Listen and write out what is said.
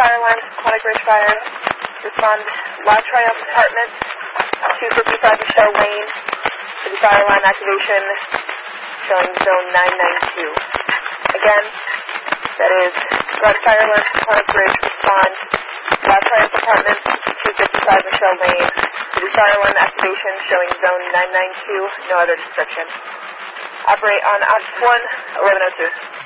fire alarm, Quantic Ridge Fire. Respond La Triumph Apartments, 255 Michelle Lane. For the fire alarm activation, showing zone 992. Again, that is Run Fire Alert, Quantic Ridge, respond La Triumph Apartments, 255 Michelle Lane. For the fire alarm activation, showing zone 992, no other description. Operate on Ops 1, 1102.